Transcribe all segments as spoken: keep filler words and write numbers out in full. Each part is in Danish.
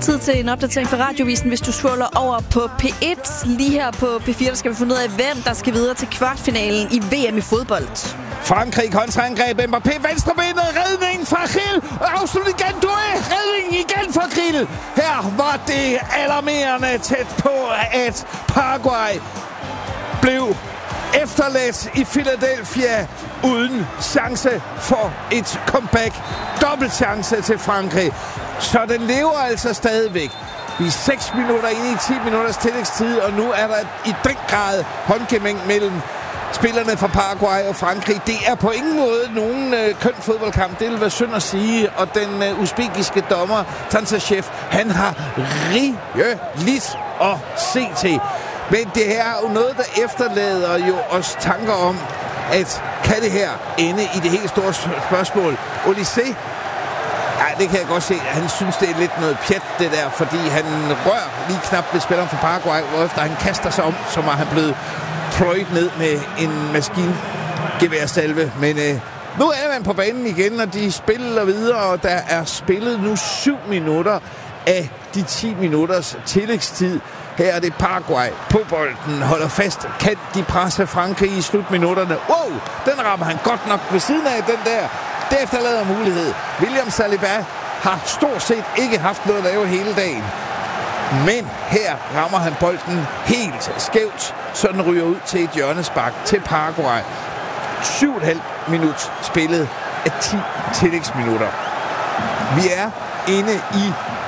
Tid til en opdatering fra Radiovisen. Hvis du scroller over på P et, lige her på P fire, der skal vi finde ud af, hvem der skal videre til kvartfinalen i V M i fodbold. Frankrig kontraangreb, Mbappé, venstrebenet, redning fra Gil, afslutning igen, Doué, redning igen fra Gil. Her var det alarmerende tæt på, at Paraguay blev efterladt i Philadelphia uden chance for et comeback. Dobbelt chance til Frankrig. Så den lever altså stadigvæk. Vi er seks minutter inde i ti minutters tillægstid, og nu er der i den grad håndgemæng mellem spillerne fra Paraguay og Frankrig. Det er på ingen måde nogen øh, køn fodboldkamp. Det vil være synd at sige. Og den øh, uzbekiske dommer, Tantashev, han har rigeligt at se til. Men det her er jo noget, der efterlader jo os tanker om, at kan det her ende i det helt store spørgsmål? Olysée? Ja, det kan jeg godt se. Han synes, det er lidt noget pjat, det der, fordi han rører lige knap ved spilleren fra Paraguay, hvorefter han kaster sig om, som er han blevet pløjet ned med en maskingeværsalve. Men øh, nu er man på banen igen, og de spiller videre, og der er spillet nu syv minutter af de ti minutters tillægstid. Her er det Paraguay på bolden, holder fast. Kan de presse Frankrig i slutminutterne? Wow, den rammer han godt nok ved siden af den der. Det efterlader mulighed. William Saliba har stort set ikke haft noget at lave hele dagen. Men her rammer han bolden helt skævt, så den ryger ud til et hjørnespark til Paraguay. syv komma fem minut spillet af ti tillægsminutter. Vi er inde i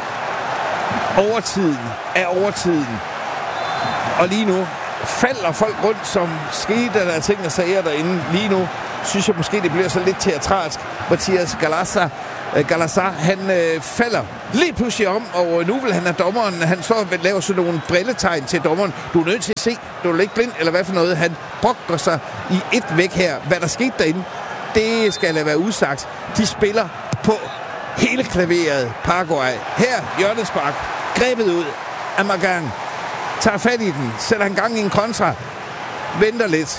overtiden af overtiden. Og lige nu falder folk rundt, som skete, der er ting og sager derinde. Lige nu synes jeg måske, det bliver så lidt teatralsk. Mathias Galassa, Galassa han øh, falder lige pludselig om, og nu vil han have dommeren. Han står og laver sådan nogle brilletegn til dommeren. Du er nødt til at se, du er ikke blind, eller hvad for noget. Han brugter sig i et væk her. Hvad der skete derinde, det skal lade være usagt. De spiller på hele klaveret Paraguay. Her hjørnespark, grebet ud af Magan. Tager fat i den, sætter han gang i en kontra, venter lidt,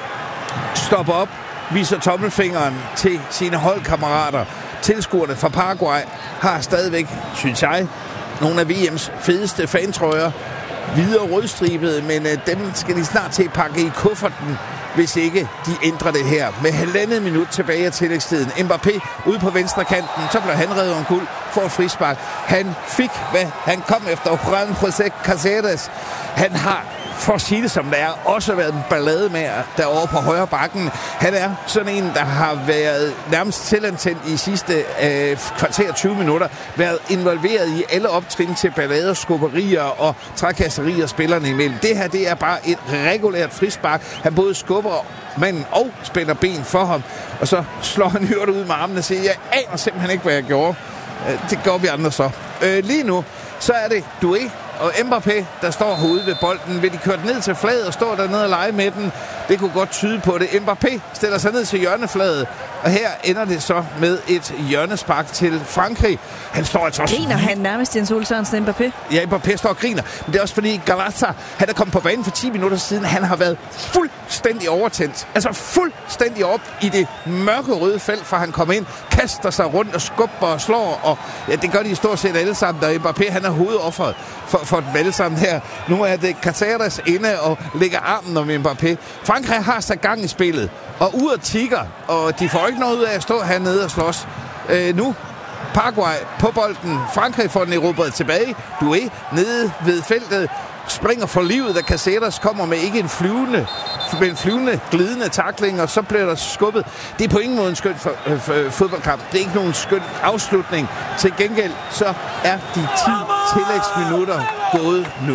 stopper op, viser tommelfingeren til sine holdkammerater. Tilskuerne fra Paraguay har stadigvæk, synes jeg, nogle af V M's fedeste fantrøjer. Videre rødstribede, men øh, dem skal de snart til at pakke i kufferten, hvis ikke de ændrer det her. Med halvandet minut tilbage af tillægstiden. Mbappé ude på venstre kanten, så blev han reddet omkuld for et frispark. Han fik, hvad han kom efter. Juan José Caceres. Han har, for at sige det som det er, også været en ballade med derovre på højre bakken. Han er sådan en, der har været nærmest tilantændt i sidste øh, kvarter tyve minutter. Været involveret i alle optrin til ballader, skubberier og trakasserier spillerne imellem. Det her, det er bare et regulært frispark. Han både skubber manden og spænder ben for ham. Og så slår han hørt ud med armene og siger, jeg aner simpelthen ikke, hvad jeg gjorde. Det gør vi andre så. Øh, lige nu, så er det Doué og Mbappé, der står hovedet ved bolden. Vil de køre ned til fladet og står dernede og lege med den? Det kunne godt tyde på det. Mbappé stiller sig ned til hjørnefladet, og her ender det så med et hjørnespark til Frankrig. Han står altså også... Griner han nærmest, Jens Ole Sørensen, Mbappé? Ja, Mbappé står og griner. Men det er også fordi Galassa, han er kommet på banen for ti minutter siden. Han har været fuldstændig overtændt. Altså fuldstændig op i det mørke røde felt, fra han kom ind. Kaster sig rundt og skubber og slår. Og ja, det gør de stort set alle sammen. Og Mbappé, han er hovedofferet for, for dem alle sammen her. Nu er det Caceres inde og lægger armen om Mbappé. Frankrig har sat gang i spillet. Og ud og tigger. Og de får ikke noget ud af at stå hernede og slås. Øh, nu Paraguay på bolden. Frankrig får den erobret tilbage. Doué nede ved feltet. Springer for livet, da Caceres kommer med ikke en flyvende, men en flyvende, glidende tackling, og så bliver der skubbet. Det er på ingen måde en skøn for, øh, for, fodboldkamp. Det er ikke nogen skøn afslutning. Til gengæld, så er de ti tillægsminutter gået nu.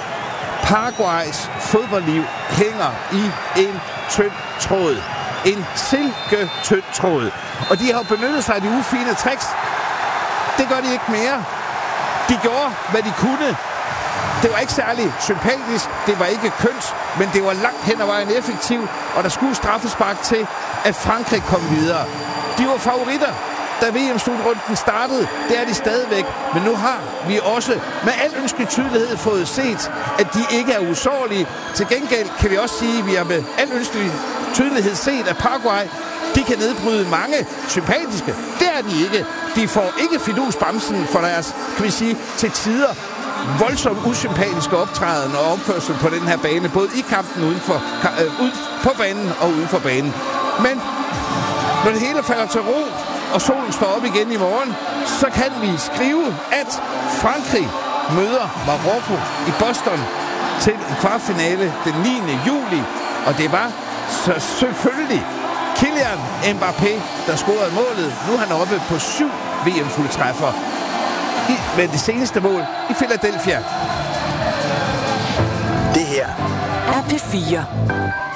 Paraguays fodboldliv hænger i en tynd tråd. En silke tynd tråd. Og de har benyttet sig af de ufine tricks. Det gør de ikke mere. De gjorde, hvad de kunne. Det var ikke særlig sympatisk, det var ikke kønt, men det var langt hen ad vejen effektivt, og der skulle straffespark til, at Frankrig kom videre. De var favoritter, da V M-slutrunden startede. Det er de stadigvæk, men nu har vi også med al ønskelig tydelighed fået set, at de ikke er usårlige. Til gengæld kan vi også sige, at vi har med al ønskelig tydelighed set, at Paraguay, de kan nedbryde mange sympatiske, det er de ikke. De får ikke fidusbremsen for deres, kan vi sige, til tider voldsomt usympatiske optræden og opførsel på den her bane, både i kampen uden for, øh, ud på banen og uden for banen. Men når det hele falder til ro, og solen står op igen i morgen, så kan vi skrive, at Frankrig møder Marokko i Boston til en kvartfinale den niende juli. Og det var så selvfølgelig Kylian Mbappé, der scorede målet. Nu er han oppe på syv V M-fuldtræffer med det seneste mål i Philadelphia. Det her er P fire.